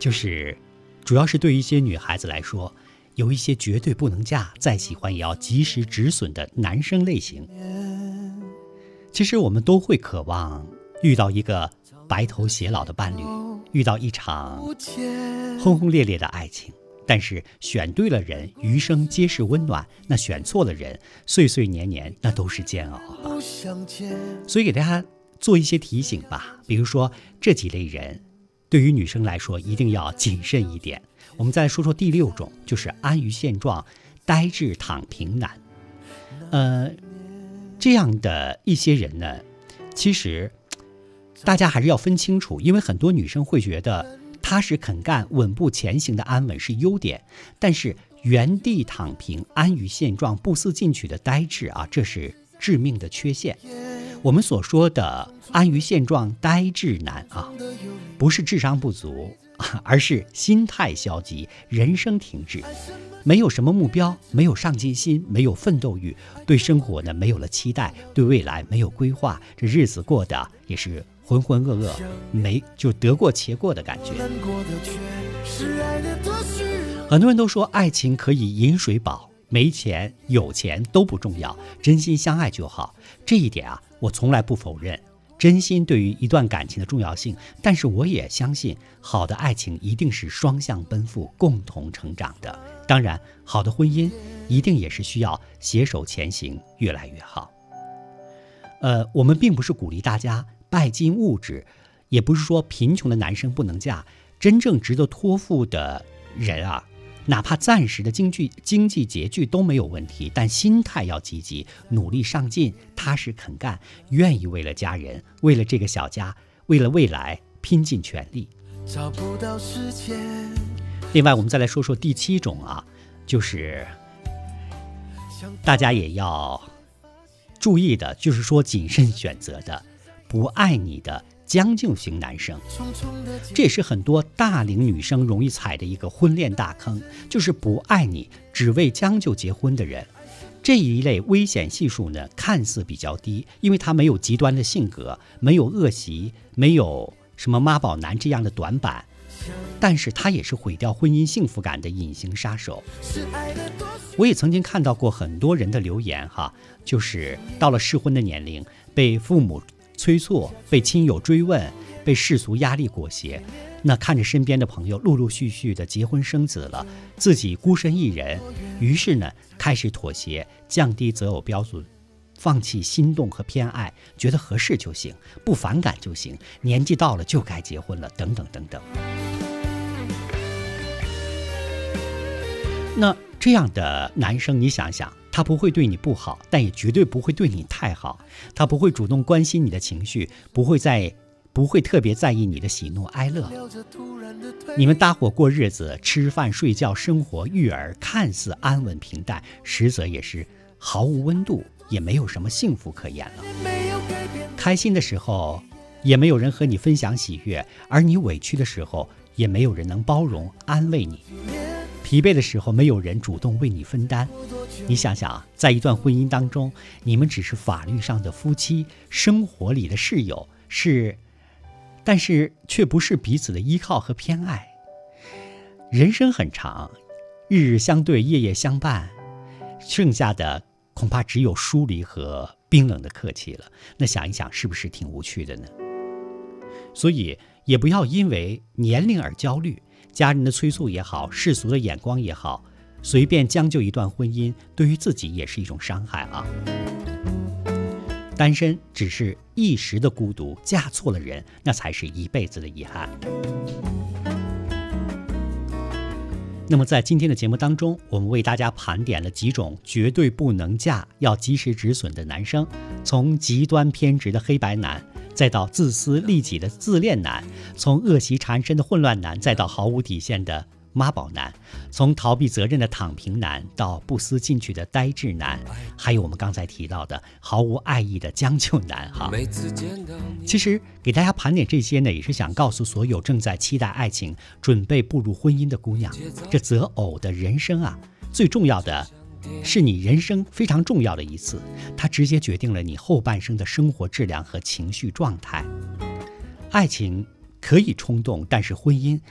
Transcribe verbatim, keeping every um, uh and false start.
就是主要是对于一些女孩子来说，有一些绝对不能嫁，再喜欢也要及时止损的男生类型。其实我们都会渴望遇到一个白头偕老的伴侣，遇到一场轰轰烈烈的爱情。但是选对了人，余生皆是温暖；那选错了人，岁岁年年那都是煎熬啊。所以给大家做一些提醒吧，比如说这几类人，对于女生来说一定要谨慎一点。我们再说说第六种，就是安于现状、呆滞躺平男。呃，这样的一些人呢，其实大家还是要分清楚，因为很多女生会觉得踏实肯干、稳步前行的安稳是优点，但是原地躺平、安于现状、不思进取的呆滞啊，这是致命的缺陷。我们所说的安于现状、呆滞男啊，不是智商不足，而是心态消极，人生停滞，没有什么目标，没有上进心，没有奋斗欲，对生活呢没有了期待，对未来没有规划，这日子过得也是浑浑噩噩，没就得过且过的感觉。很多人都说爱情可以饮水饱，没钱有钱都不重要，真心相爱就好。这一点啊，我从来不否认真心对于一段感情的重要性，但是我也相信好的爱情一定是双向奔赴，共同成长的。当然，好的婚姻一定也是需要携手前行，越来越好。呃，我们并不是鼓励大家拜金物质，也不是说贫穷的男生不能嫁，真正值得托付的人啊，哪怕暂时的经济经济拮据都没有问题，但心态要积极，努力上进，踏实肯干，愿意为了家人，为了这个小家，为了未来拼尽全力。找不到时间。另外我们再来说说第七种啊，就是大家也要注意的，就是说谨慎选择的不爱你的将就型男生。这也是很多大龄女生容易踩的一个婚恋大坑，就是不爱你只为将就结婚的人。这一类危险系数呢看似比较低，因为他没有极端的性格，没有恶习，没有什么妈宝男这样的短板，但是他也是毁掉婚姻幸福感的隐形杀手。我也曾经看到过很多人的留言哈，就是到了适婚的年龄，被父母催促，被亲友追问，被世俗压力裹挟，那看着身边的朋友陆陆续续的结婚生子了，自己孤身一人，于是呢开始妥协，降低择偶标准，放弃心动和偏爱，觉得合适就行，不反感就行，年纪到了就该结婚了，等等等等。那这样的男生，你想想，他不会对你不好，但也绝对不会对你太好，他不会主动关心你的情绪，不会在不会特别在意你的喜怒哀乐。你们搭伙过日子，吃饭睡觉生活育儿，看似安稳平淡，实则也是毫无温度，也没有什么幸福可言了。开心的时候也没有人和你分享喜悦，而你委屈的时候也没有人能包容安慰你，疲惫的时候没有人主动为你分担。你想想，在一段婚姻当中，你们只是法律上的夫妻，生活里的室友，是但是却不是彼此的依靠和偏爱。人生很长，日日相对，夜夜相伴，剩下的恐怕只有疏离和冰冷的客气了。那想一想，是不是挺无趣的呢？所以也不要因为年龄而焦虑，家人的催促也好，世俗的眼光也好，随便将就一段婚姻，对于自己也是一种伤害啊。单身只是一时的孤独，嫁错了人，那才是一辈子的遗憾。那么在今天的节目当中，我们为大家盘点了几种绝对不能嫁、要及时止损的男生，从极端偏执的黑白男，再到自私利己的自恋男，从恶习缠身的混乱男，再到毫无底线的妈宝男，从逃避责任的躺平男到不思进取的呆滞男，还有我们刚才提到的毫无爱意的将就男哈。其实给大家盘点这些呢，也是想告诉所有正在期待爱情、准备步入婚姻的姑娘，这择偶的人生啊，最重要的是你人生非常重要的一次，它直接决定了你后半生的生活质量和情绪状态。爱情可以冲动，但是婚姻